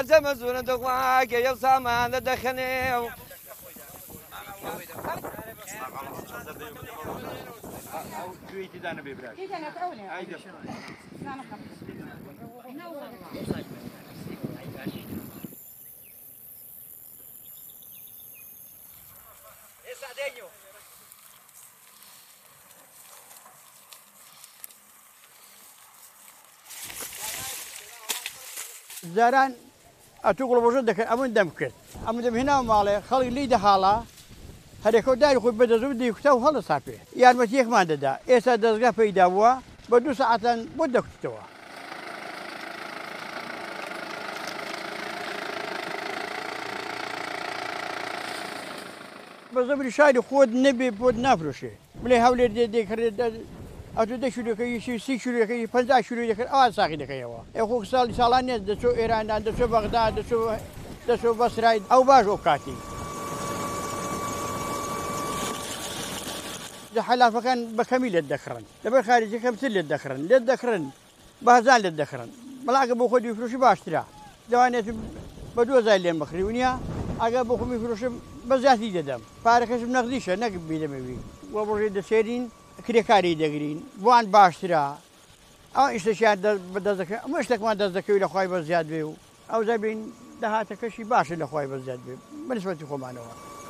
زەمە زۆرە دەخواکە یەو سامانە دەخەنێ زاران ئەتوگڵ بۆژە دەکەن ئەمن دەم کرد ئەمە دەمهێناوە ماڵێ خەڵی لی دەهاڵا هەرێکەوت داری خۆی بەدەزوو دیکوتە و هەڵە ساپێ یارمەتی یەکمان دەدا ئێستا دەستگا پەیدا بووە بە 2 ساعتان بۆ دەکوتەوە بە زەبری شاری خۆت نەبێ بۆت نافرۆشێ بڵێ هەولێر دێکرێت ئەتو 10 شوورەکەی 30 شوورەکەی 50 شووری دەکرد ئەوان ساقی دەکەیەوە ئەخۆ ساڵی ساڵان نێت دەچۆ ئێرانان دەچۆ بەغدا دەچۆ بەسرای ئەو باش ئەو کاتی حەلافەکان بە کەمی لێت دەکڕن لەبەر خارجی کەمتر لێت دەکڕن بەهزار لێت دەکڕن بەڵاگە بۆ خۆی فروشی باشترا دەوانێت بە 2000 لێم بخری ونیە ئەگە بۆ خۆمی فرۆشم بە زیاتی دەدەم پارەکەشم نەقدیشە نەک بیدەمەوی وە بڕێ دەسێرین کرێکاری دەگرین بۆوان باشترا ئەو ئیشتەشیان بەدەست دەکەن ئەمە شتێکمان دەست دەکەوی لە خوای بە زیاد بێ و ئەو زەبین داهاتەکەشی باشە لە خوای بە زیاد بێ بەنسبەتی خۆمانەوە